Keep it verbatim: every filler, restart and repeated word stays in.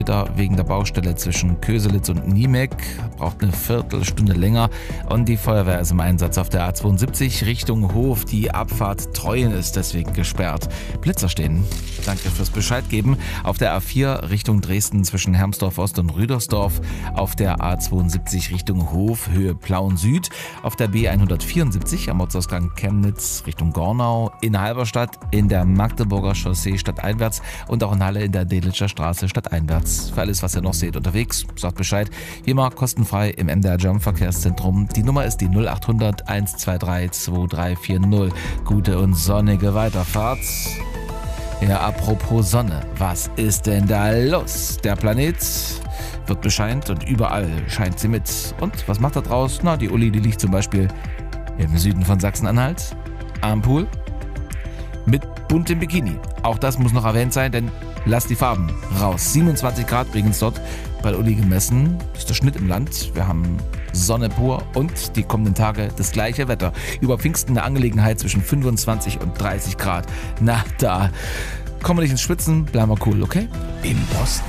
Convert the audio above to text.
wegen der Baustelle zwischen Köselitz und Niemek. Braucht eine Viertelstunde länger. Und die Feuerwehr ist im Einsatz auf der A zweiundsiebzig Richtung Hof. Die Abfahrt Treuen ist deswegen gesperrt. Blitzer stehen. Danke fürs Bescheid geben. Auf der A vier Richtung Dresden zwischen Hermsdorf Ost und Rüdersdorf. Auf der A zweiundsiebzig Richtung Hof, Höhe Plauen Süd. Auf der B hundertvierundsiebzig am Ortsausgang Chemnitz Richtung Gornau. In Halberstadt, in der Magdeburger Chaussee stadteinwärts und auch in Halle in der Delitscher Straße stadteinwärts. Für alles, was ihr noch seht unterwegs, sagt Bescheid. Wie immer kostenfrei im M D R Jump Verkehrszentrum. Die Nummer ist die null acht hundert eins zwei drei zwei drei vier null. Gute und sonnige Weiterfahrt. Ja, apropos Sonne, was ist denn da los? Der Planet wird bescheint und überall scheint sie mit. Und was macht er draus? Na, die Uli, die liegt zum Beispiel im Süden von Sachsen-Anhalt am Pool mit buntem Bikini. Auch das muss noch erwähnt sein, denn lass die Farben raus. siebenundzwanzig Grad übrigens dort bei Uli gemessen. Das ist der Schnitt im Land. Wir haben Sonne pur und die kommenden Tage das gleiche Wetter. Über Pfingsten eine Angelegenheit zwischen fünfundzwanzig und dreißig Grad. Na, da kommen wir nicht ins Schwitzen, bleiben wir cool, okay? Im Osten